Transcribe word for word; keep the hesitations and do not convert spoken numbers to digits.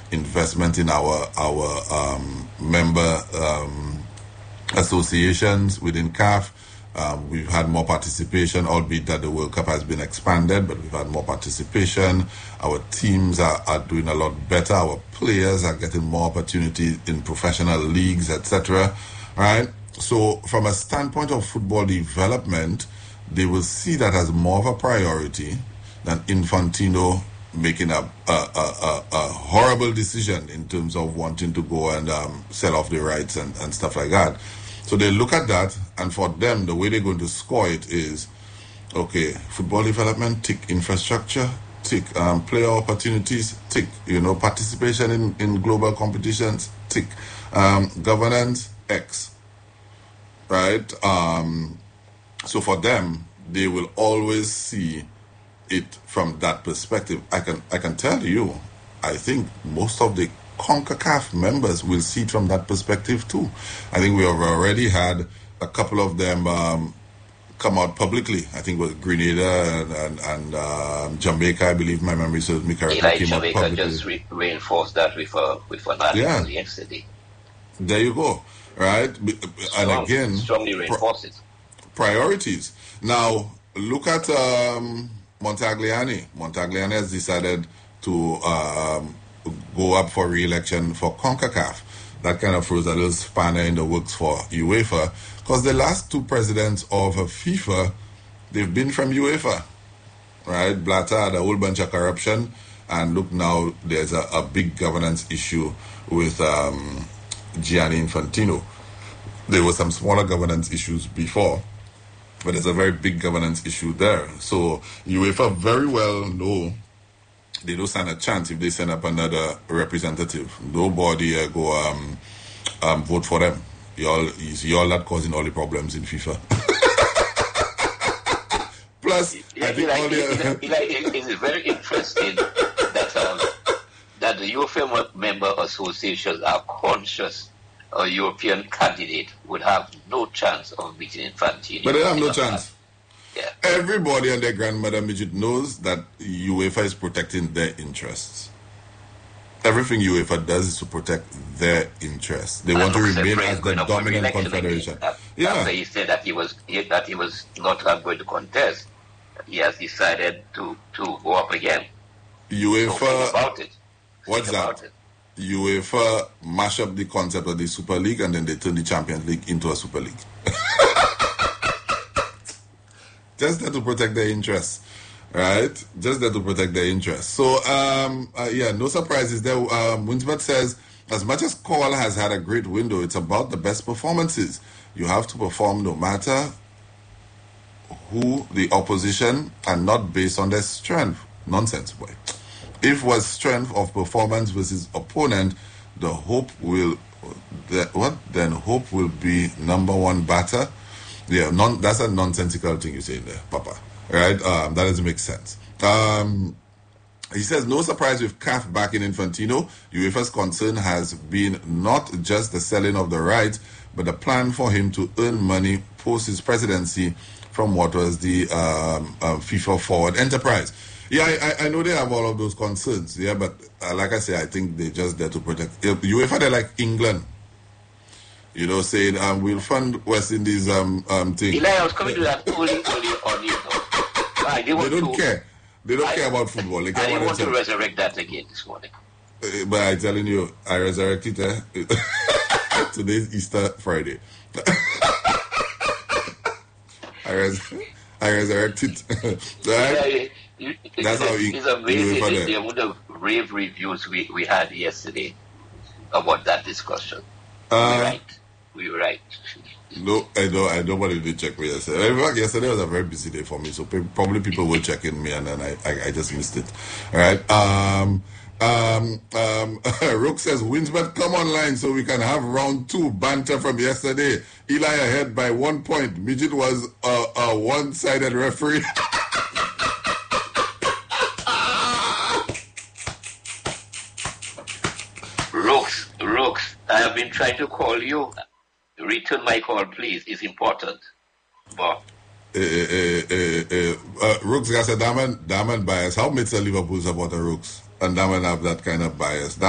investment in our our um, member um, associations within C A F. Um, we've had more participation, albeit that the World Cup has been expanded, but we've had more participation. Our teams are, are doing a lot better. Our players are getting more opportunity in professional leagues, et cetera. Right? So from a standpoint of football development, they will see that as more of a priority than Infantino making a, a, a, a, a horrible decision in terms of wanting to go and um, sell off the rights and, and stuff like that. So they look at that, and for them, the way they're going to score it is, okay, football development, tick, infrastructure, tick, um, player opportunities, tick, you know, participation in, in global competitions, tick, um, governance, X, right? Um, so for them, they will always see it from that perspective. I can I can tell you, I think most of the CONCACAF members will see it from that perspective too. I think we have already had a couple of them um, come out publicly. I think with Grenada and, and, and um, Jamaica, I believe my memory serves me correctly. Like came Jamaica out publicly. just re- reinforced that with a, with an article yeah. yesterday. There you go, right? Strong, and again, strongly reinforced it. Priorities. Now, look at um, Montagliani. Montagliani has decided to um, go up for re-election for CONCACAF. That kind of throws a little spanner in the works for UEFA, because the last two presidents of FIFA, they've been from UEFA, right? Blatter had a whole bunch of corruption, and look now, there's a, a big governance issue with um, Gianni Infantino. There were some smaller governance issues before, but there's a very big governance issue there. So UEFA very well know they don't stand a chance if they send up another representative. Nobody uh, go um, um, vote for them. Y'all, it's y'all that causing all the problems in FIFA. Plus, yeah, I think like, all the... It, it, it is very interesting that um, that the UEFA member associations are conscious a European candidate would have no chance of beating Infantino. But they have no chance. Yeah. Everybody and their grandmother midget knows that UEFA is protecting their interests. Everything UEFA does is to protect their interests. They and want to remain as the dominant confederation. Again, yeah. After he said that he was that he was not going to contest, he has decided to, to go up again. UEFA. So think about it. What's think that? UEFA mash up the concept of the Super League, and then they turn the Champions League into a Super League. Just there to protect their interests, right? Just there to protect their interests. So, um, uh, yeah, no surprises there. Um, Winsbert says, as much as Cole has had a great window, it's about the best performances. You have to perform no matter who the opposition and not based on their strength. Nonsense, boy. If was strength of performance versus opponent, the hope will, the, what? Then hope will be number one batter. Yeah, non, that's a nonsensical thing you say in there, Papa. Right? Um, that doesn't make sense. Um, he says, no surprise with C A F backing Infantino. UEFA's concern has been not just the selling of the rights, but the plan for him to earn money post his presidency from what was the um, uh, FIFA Forward Enterprise. Yeah, I, I know they have all of those concerns, yeah, but uh, like I say, I think they're just there to protect. UEFA, they're like England. You know, saying um, we'll fund West Indies um, um, thing. Eli, I was coming to that only, only on you know. I they don't to, care. They don't I, care about football. They care I about want themselves. to resurrect that again this morning. Uh, but I'm telling you, I resurrected it. Eh? Today's Easter Friday. I, res- I resurrected it. Right? Yeah, That's how you, it's amazing the, the amount of rave reviews we, we had yesterday about that discussion. Uh, we were right. We were right. No, I know. I know what did check me yesterday. In fact, yesterday was a very busy day for me, so probably people were checking me, and then I, I, I just missed it. All right. Um, um, um, Rook says, Winsbert, come online so we can have round two banter from yesterday. Eli ahead by one point. Midget was a, a one-sided referee. Rooks, Rooks, I have been trying to call you. Return my call, please. It's important. But uh, uh, uh, uh, uh, Rooks has a diamond, diamond bias. How makes a Liverpool supporter Rooks? And diamond have that kind of bias.